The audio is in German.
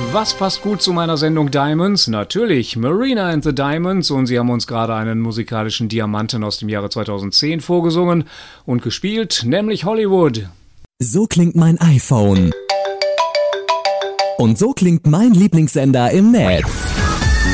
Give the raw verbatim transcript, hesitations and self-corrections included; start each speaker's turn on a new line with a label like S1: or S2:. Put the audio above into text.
S1: Was passt gut zu meiner Sendung Diamonds? Natürlich Marina and the Diamonds, und sie haben uns gerade einen musikalischen Diamanten aus dem Jahre zweitausendzehn vorgesungen und gespielt, nämlich Hollywood.
S2: So klingt mein iPhone. Und so klingt mein Lieblingssender im Netz.